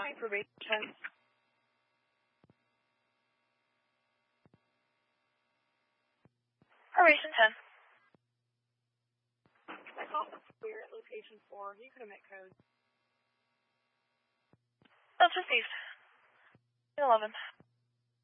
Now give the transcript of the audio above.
County Probation 10. Probation 10. I called clear at location 4. You could omit code. That's received. 11.